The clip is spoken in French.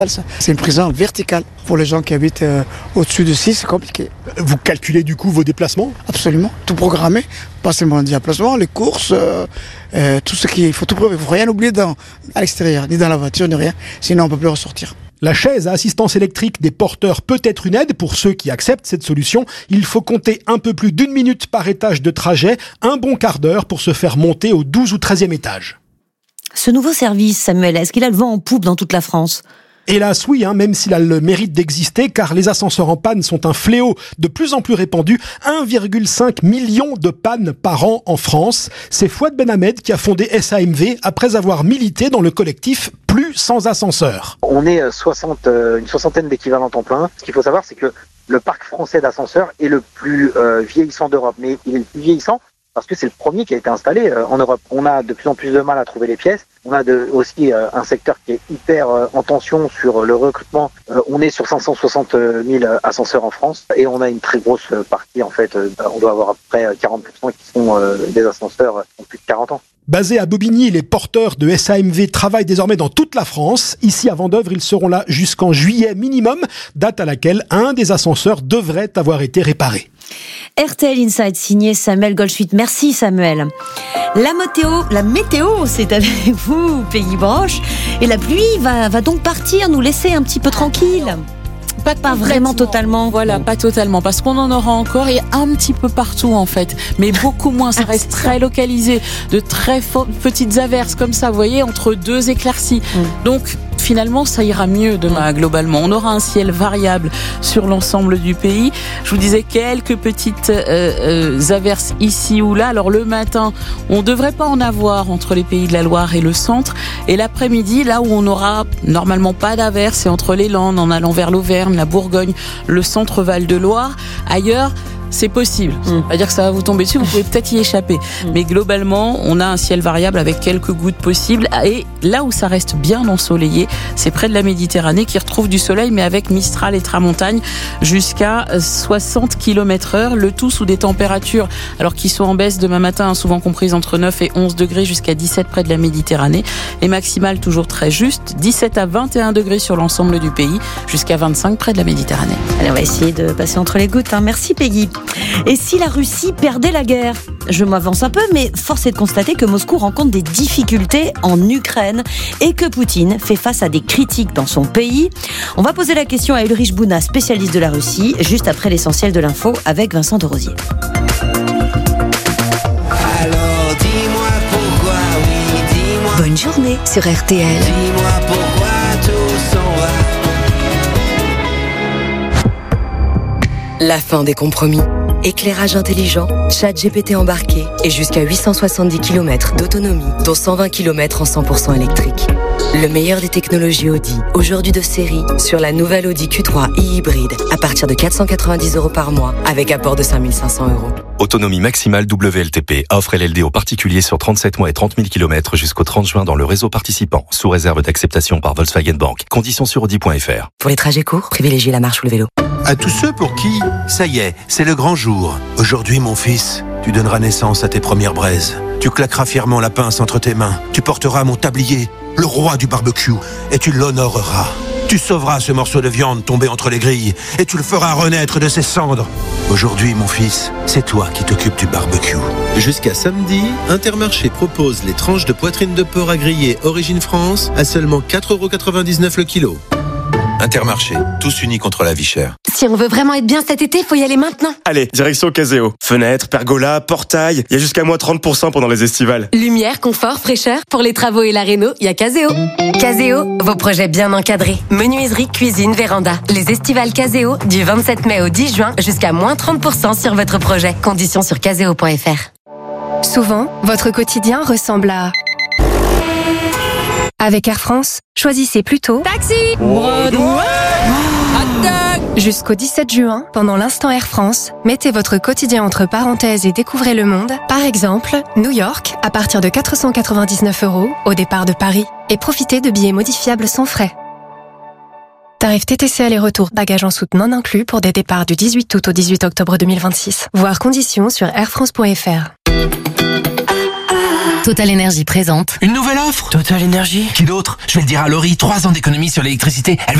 C'est une prison verticale. Pour les gens qui habitent au-dessus de 6, c'est compliqué. Vous calculez du coup vos déplacements ? Absolument. Tout programmé. Pas seulement les déplacements, les courses, tout ce qu'il faut tout prévoir. Il ne faut rien oublier à l'extérieur, ni dans la voiture, ni rien. Sinon, on ne peut plus ressortir. La chaise à assistance électrique des porteurs peut être une aide pour ceux qui acceptent cette solution. Il faut compter un peu plus d'1 minute par étage de trajet, un bon quart d'heure pour se faire monter au 12 ou 13e étage. Ce nouveau service, Samuel, est-ce qu'il a le vent en poupe dans toute la France ? Hélas, oui, même s'il a le mérite d'exister, car les ascenseurs en panne sont un fléau de plus en plus répandu. 1,5 million de pannes par an en France. C'est Fouad Benhamed qui a fondé SAMV après avoir milité dans le collectif Plus sans ascenseur. On est une soixantaine d'équivalents temps plein. Ce qu'il faut savoir, c'est que le parc français d'ascenseurs est le plus vieillissant d'Europe. Mais il est le plus vieillissant parce que c'est le premier qui a été installé en Europe. On a de plus en plus de mal à trouver les pièces. On a aussi un secteur qui est hyper en tension sur le recrutement. On est sur 560 000 ascenseurs en France et on a une très grosse partie, en fait. On doit avoir à peu près 40% qui sont des ascenseurs qui ont plus de 40 ans. Basés à Bobigny, les porteurs de SAMV travaillent désormais dans toute la France. Ici, à Vendeuvre, ils seront là jusqu'en juillet minimum, date à laquelle un des ascenseurs devrait avoir été réparé. RTL Inside, signé Samuel Goldschmidt. Merci Samuel. La météo, c'est avec vous, Peggy Broche. Et la pluie va donc partir, nous laisser un petit peu tranquilles. Pas vraiment totalement. Voilà, pas totalement, parce qu'on en aura encore et un petit peu partout en fait, mais beaucoup moins. Ça reste très localisé, de très petites averses comme ça, vous voyez, entre deux éclaircies. Donc finalement, ça ira mieux demain globalement. On aura un ciel variable sur l'ensemble du pays. Je vous disais quelques petites averses ici ou là. Alors le matin, on devrait pas en avoir entre les pays de la Loire et le centre. Et l'après-midi, là où on aura normalement pas d'averses, c'est entre les Landes, en allant vers l'Auvergne, la Bourgogne, le centre Val-de-Loire. Ailleurs, c'est possible. C'est-à-dire que ça va vous tomber dessus, vous pouvez peut-être y échapper. Mais globalement, on a un ciel variable avec quelques gouttes possibles. Et là où ça reste bien ensoleillé, c'est près de la Méditerranée qui retrouve du soleil, mais avec Mistral et Tramontagne jusqu'à 60 km/h. Le tout sous des températures alors qui sont en baisse demain matin, souvent comprises entre 9 et 11 degrés jusqu'à 17 près de la Méditerranée. Et maximales toujours très juste, 17 à 21 degrés sur l'ensemble du pays, jusqu'à 25 près de la Méditerranée. Allez, on va essayer de passer entre les gouttes. Merci Peggy. Et si la Russie perdait la guerre ? Je m'avance un peu, mais force est de constater que Moscou rencontre des difficultés en Ukraine et que Poutine fait face à des critiques dans son pays. On va poser la question à Ulrich Bouna, spécialiste de la Russie, juste après l'essentiel de l'info avec Vincent de Rosier. Alors dis-moi pourquoi, oui, dis-moi. Bonne journée sur RTL. Dis-moi pourquoi tout s'en va. La fin des compromis. Éclairage intelligent, ChatGPT embarqué et jusqu'à 870 km d'autonomie, dont 120 km en 100% électrique. Le meilleur des technologies Audi, aujourd'hui de série, sur la nouvelle Audi Q3 e-hybride, à partir de 490 € par mois, avec apport de 5 500 €. Autonomie maximale WLTP, offre LLD aux particuliers sur 37 mois et 30 000 km jusqu'au 30 juin dans le réseau participant, sous réserve d'acceptation par Volkswagen Bank. Conditions sur Audi.fr. Pour les trajets courts, privilégiez la marche ou le vélo. À tous ceux pour qui, ça y est, c'est le grand jour. Aujourd'hui, mon fils, tu donneras naissance à tes premières braises. Tu claqueras fièrement la pince entre tes mains. Tu porteras mon tablier, le roi du barbecue, et tu l'honoreras. Tu sauveras ce morceau de viande tombé entre les grilles, et tu le feras renaître de ses cendres. Aujourd'hui, mon fils, c'est toi qui t'occupes du barbecue. Jusqu'à samedi, Intermarché propose les tranches de poitrine de porc à griller Origine France à seulement 4,99 € le kilo. Intermarché, tous unis contre la vie chère. Si on veut vraiment être bien cet été, faut y aller maintenant. Allez, direction Caseo. Fenêtres, pergola, portail, il y a jusqu'à moins 30% pendant les estivales. Lumière, confort, fraîcheur, pour les travaux et la réno, il y a Caseo. Caseo, vos projets bien encadrés. Menuiserie, cuisine, véranda. Les estivales Caseo, du 27 mai au 10 juin, jusqu'à moins 30% sur votre projet. Conditions sur caseo.fr. Souvent, votre quotidien ressemble à... Avec Air France, choisissez plutôt Taxi, Jusqu'au 17 juin, pendant l'instant Air France, mettez votre quotidien entre parenthèses et découvrez le monde. Par exemple, New York, à partir de 499 € au départ de Paris. Et profitez de billets modifiables sans frais. Tarif TTC aller-retour, bagages en soute non inclus pour des départs du 18 août au 18 octobre 2026. Voir conditions sur airfrance.fr. Total Énergie présente. Une nouvelle offre ? Total Énergie ? Qui d'autre ? Je vais le dire à Laurie, 3 ans d'économie sur l'électricité. Elle